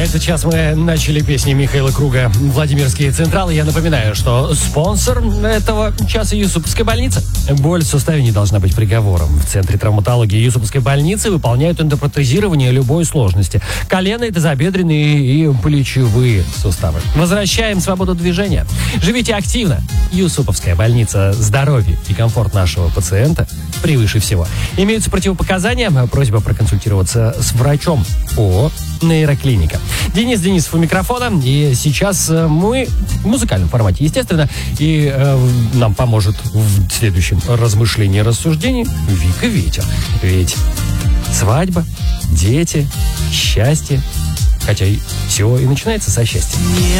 Этот час мы начали песни Михаила Круга «Владимирские Централы». Я напоминаю, что спонсор этого часа — Юсуповская больница. Боль в суставе не должна быть приговором. В Центре травматологии Юсуповской больницы выполняют эндопротезирование любой сложности. Коленные, тазобедренные и плечевые суставы. Возвращаем свободу движения. Живите активно. Юсуповская больница. Здоровье и комфорт нашего пациента превыше всего. Имеются противопоказания. Просьба проконсультироваться с врачом. ООО «Нейроклиника». Денис Денисов у микрофона. И сейчас мы в музыкальном формате, естественно. И нам поможет в следующем размышлении и рассуждении Вика Ветер. Ведь свадьба, дети, счастье. Хотя и все и начинается со счастья.